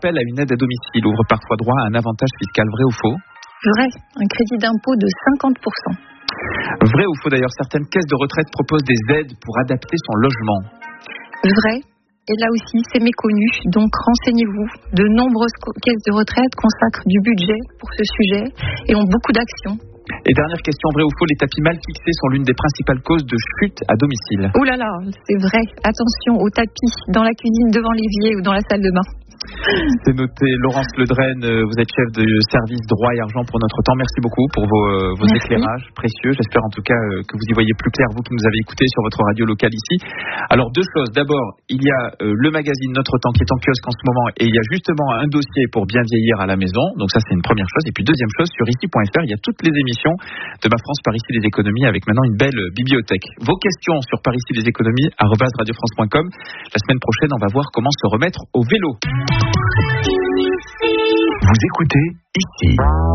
appel à une aide à domicile ouvre parfois droit à un avantage fiscal, vrai ou faux? Vrai, un crédit d'impôt de 50%. Vrai ou faux d'ailleurs, certaines caisses de retraite proposent des aides pour adapter son logement. Vrai, et là aussi c'est méconnu, donc renseignez-vous. De nombreuses caisses de retraite consacrent du budget pour ce sujet et ont beaucoup d'actions. Et dernière question, vrai ou faux, les tapis mal fixés sont l'une des principales causes de chute à domicile. Ouh là là, c'est vrai, attention aux tapis dans la cuisine, devant l'évier ou dans la salle de bain. C'est noté. Laurence Ledrenne, vous êtes chef de service droit et argent pour notre temps. Merci beaucoup pour vos éclairages précieux. J'espère en tout cas que vous y voyez plus clair, vous qui nous avez écoutés sur votre radio locale ici. Alors deux choses. D'abord, il y a le magazine Notre Temps qui est en kiosque en ce moment et il y a justement un dossier pour bien vieillir à la maison. Donc ça c'est une première chose. Et puis deuxième chose, sur ici.fr, il y a toutes les émissions de Ma France par ici les économies avec maintenant une belle bibliothèque. Vos questions sur par ici les économies @radiofrance.com. La semaine prochaine, on va voir comment se remettre au vélo. Vous écoutez ici.